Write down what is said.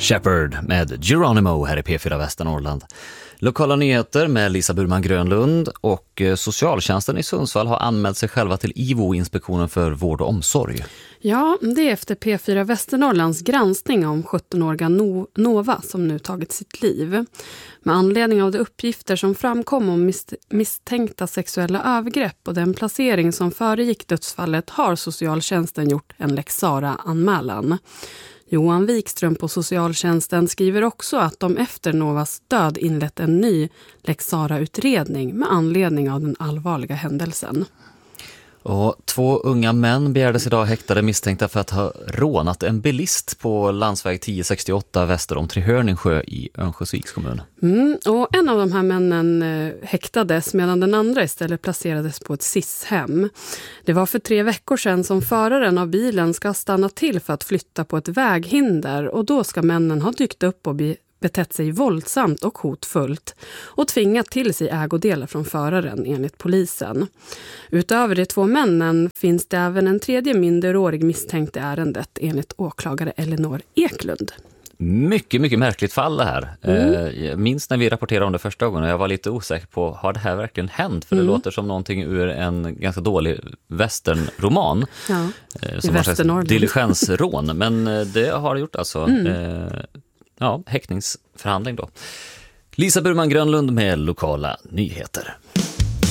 Shepherd med Geronimo här i P4 Västernorrland. Lokala nyheter med Lisa Burman Grönlund, och socialtjänsten i Sundsvall har anmält sig själva till IVO-inspektionen för vård och omsorg. Ja, det är efter P4 Västernorrlands granskning om 17-åriga Nova som nu tagit sitt liv. Med anledning av de uppgifter som framkom om misstänkta sexuella övergrepp och den placering som föregick dödsfallet har socialtjänsten gjort en Lex Sarah-anmälan. Johan Wikström på socialtjänsten skriver också att de efter Novas död inlett en ny Lex Sarah-utredning med anledning av den allvarliga händelsen. Och 2 unga män begärdes idag häktade misstänkta för att ha rånat en bilist på landsväg 1068 väster om Trehörningsjö i Örnsköldsviks kommun. Och en av de här männen häktades medan den andra istället placerades på ett SIS-hem. Det var för 3 veckor sedan som föraren av bilen ska stanna till för att flytta på ett väghinder, och då ska männen ha dykt upp och betett sig våldsamt och hotfullt och tvingat till sig ägodelar från föraren enligt polisen. Utöver de 2 männen finns det även en 3:e minderårig misstänkt i ärendet enligt åklagare Elinor Eklund. Mycket, mycket märkligt fall det här. Jag minns när vi rapporterade om det första gången och jag var lite osäker på, har det här verkligen hänt? För det låter som någonting ur en ganska dålig westernroman. Ja, som har diligensrån. Men det har det gjort alltså. Häktningsförhandling då. Lisa Burman Grönlund med lokala nyheter.